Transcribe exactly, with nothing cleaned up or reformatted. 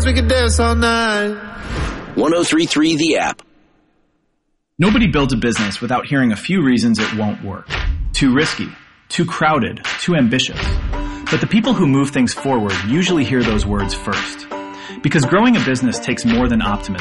We could dance all night. one oh three point three The App. Nobody builds a business without hearing a few reasons it won't work. Too risky, too crowded, too ambitious. But the people who move things forward usually hear those words first. Because growing a business takes more than optimism.